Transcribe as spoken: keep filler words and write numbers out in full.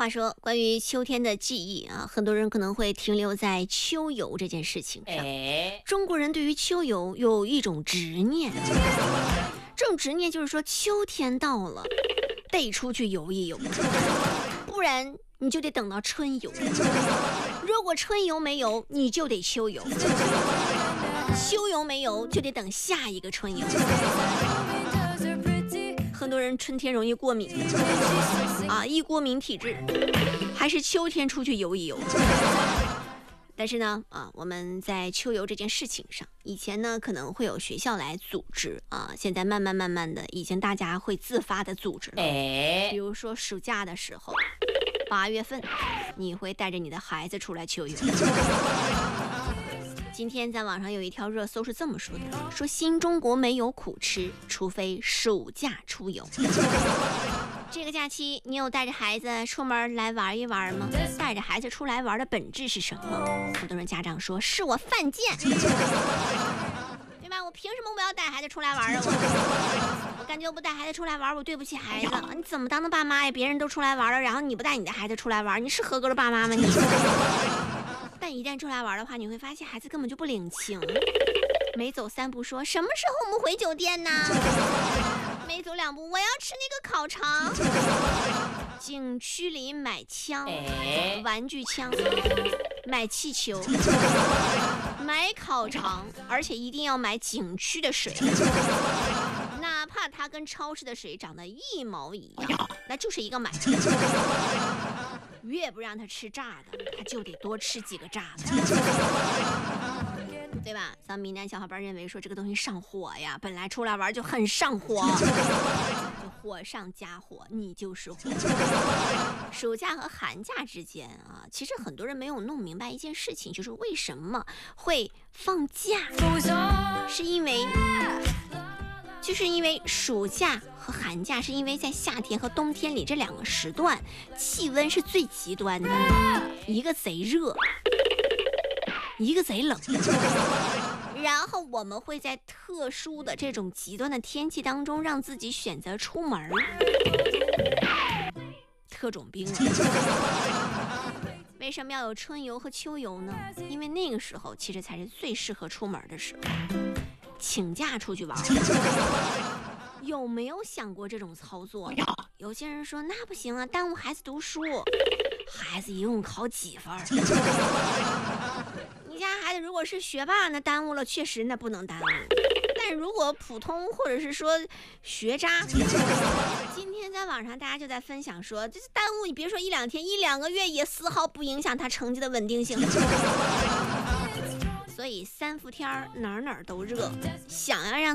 话说，关于秋天的记忆啊，很多人可能会停留在秋游这件事情上。 哎， 中国人对于秋游有一种执念，这种执念就是说，秋天到了，得出去游一游，不然你就得等到春游。如果春游没游，你就得秋游；秋游没游，就得等下一个春游。很多人春天容易过敏啊，易过敏体质，还是秋天出去游一游。但是呢，啊，我们在秋游这件事情上，以前呢可能会有学校来组织啊，现在慢慢慢慢的，已经大家会自发的组织了。 哎， 比如说暑假的时候，八月份，你会带着你的孩子出来秋游。今天在网上有一条热搜是这么说的，说新中国没有苦吃，除非暑假出游。这个假期你有带着孩子出门来玩一玩吗？带着孩子出来玩的本质是什么？很多人家长说是我犯贱，对吧？我凭什么我要带孩子出来玩啊？我我感觉我不带孩子出来玩，我对不起孩子。你怎么当的爸妈呀？别人都出来玩了，然后你不带你的孩子出来玩，你是合格的爸妈吗？你？但一旦出来玩的话，你会发现孩子根本就不领情，没走三步说什么时候我们回酒店呢？没走两步我要吃那个烤肠。景区里买枪，玩具枪，买气球，买烤肠，而且一定要买景区的水，哪怕它跟超市的水长得一毛一样，那就是一个买。越不让他吃炸的，他就得多吃几个炸的，对吧？咱闽南小伙伴认为说这个东西上火呀，本来出来玩就很上火，就火上加火，你就是火。暑假和寒假之间啊，其实很多人没有弄明白一件事情，就是为什么会放假，是因为。就是因为暑假和寒假是因为在夏天和冬天里这两个时段气温是最极端的，一个贼热，一个贼冷，然后我们会在特殊的这种极端的天气当中让自己选择出门，特种兵了。为什么要有春游和秋游呢？因为那个时候其实才是最适合出门的时候，请假出去玩。有没有想过这种操作呢？有些人说那不行啊，耽误孩子读书，孩子一共考几分？你家孩子如果是学霸，那耽误了确实那不能耽误，但如果普通或者是说学渣，今天在网上大家就在分享说，这是耽误你别说一两天，一两个月也丝毫不影响他成绩的稳定性。所以三伏天哪儿哪儿都热，想要让